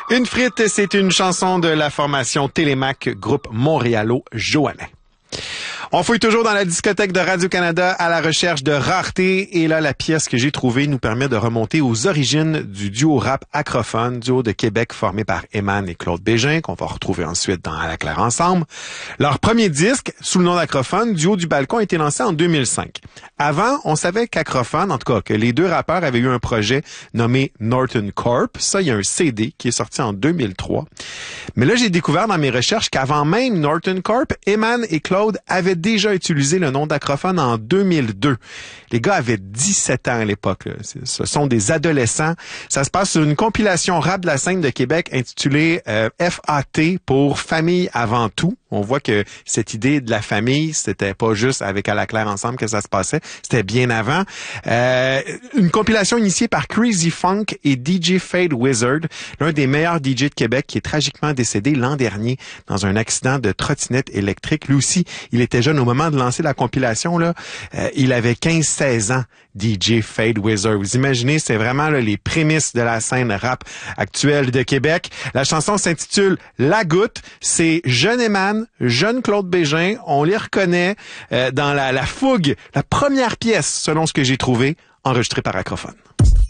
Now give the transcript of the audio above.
Une frite, c'est une chanson de la formation Télémac, groupe montréalo-joannais. On fouille toujours dans la discothèque de Radio-Canada à la recherche de rareté. Et là, la pièce que j'ai trouvée nous permet de remonter aux origines du duo rap Acrophone, duo de Québec formé par Eman et Claude Bégin, qu'on va retrouver ensuite dans À la Claire ensemble. Leur premier disque, sous le nom d'Acrophone, Duo du Balcon, a été lancé en 2005. Avant, on savait qu'Acrophone, en tout cas, que les deux rappeurs avaient eu un projet nommé Norton Corp. Ça, il y a un CD qui est sorti en 2003. Mais là, j'ai découvert dans mes recherches qu'avant même Norton Corp, Eman et Claude avaient déjà utilisé le nom d'Acrophone en 2002. Les gars avaient 17 ans à l'époque. Ce sont des adolescents. Ça se passe sur une compilation rap de la scène de Québec intitulée FAT pour Famille avant tout. On voit que cette idée de la famille, c'était pas juste avec À la Claire ensemble que ça se passait, c'était bien avant. Une compilation initiée par Crazy Funk et DJ Fade Wizard, l'un des meilleurs DJ de Québec qui est tragiquement décédé l'an dernier dans un accident de trottinette électrique. Lui aussi, il était jeune au moment de lancer la compilation. Là, il avait 15-16 ans, DJ Fade Wizard. Vous imaginez, c'est vraiment là, les prémices de la scène rap actuelle de Québec. La chanson s'intitule La Goutte. C'est jeune Eman, jeune Claude Bégin. On les reconnaît dans la fougue, la première pièce, selon ce que j'ai trouvé, enregistrée par Acrophone.